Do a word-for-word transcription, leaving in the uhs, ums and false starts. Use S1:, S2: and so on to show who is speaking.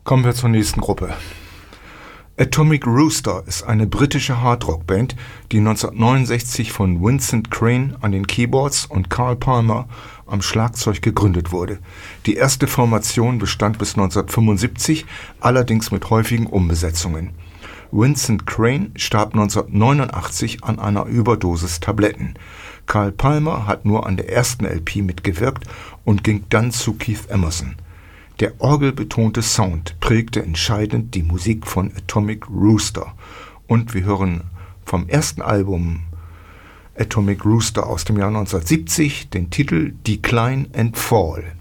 S1: Kommen wir zur nächsten Gruppe. Atomic Rooster ist eine britische Hardrock-Band, die neunzehnhundertneunundsechzig von Vincent Crane an den Keyboards und Carl Palmer am Schlagzeug gegründet wurde. Die erste Formation bestand bis neunzehnhundertfünfundsiebzig, allerdings mit häufigen Umbesetzungen. Vincent Crane starb neunzehnhundertneunundachtzig an einer Überdosis Tabletten. Carl Palmer hat nur an der ersten L P mitgewirkt und ging dann zu Keith Emerson. Der orgelbetonte Sound prägte entscheidend die Musik von Atomic Rooster. Und wir hören vom ersten Album Atomic Rooster aus dem Jahr neunzehnhundertsiebzig den Titel Decline and Fall.